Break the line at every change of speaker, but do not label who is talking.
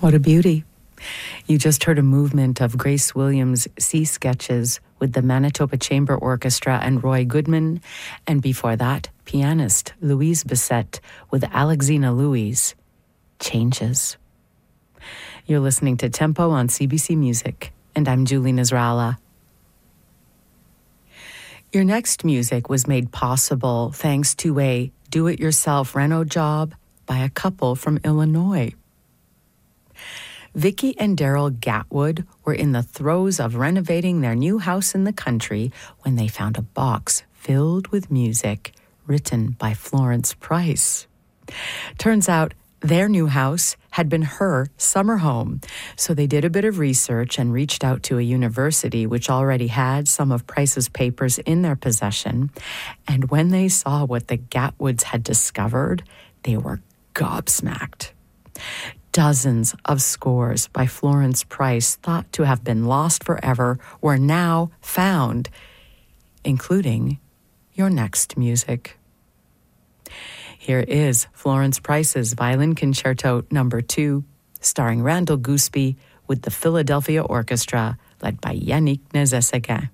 What a beauty. You just heard a movement of Grace Williams' Sea Sketches with the Manitoba Chamber Orchestra and Roy Goodman, and before that, pianist Louise Bissette with Alexina Louise, Changes. You're listening to Tempo on CBC Music, and I'm Julie Nasrallah. Your next music was made possible thanks to a do-it-yourself reno job by a couple from Illinois. Vicky and Daryl Gatwood were in the throes of renovating their new house in the country when they found a box filled with music written by Florence Price. Turns out their new house had been her summer home, so they did a bit of research and reached out to a university which already had some of Price's papers in their possession. And when they saw what the Gatwoods had discovered, they were gobsmacked. Dozens of scores by Florence Price thought to have been lost forever were now found, including your next music. Here is Florence Price's Violin Concerto No. 2, starring Randall Gooseby with the Philadelphia Orchestra, led by Yannick Nézet-Séguin.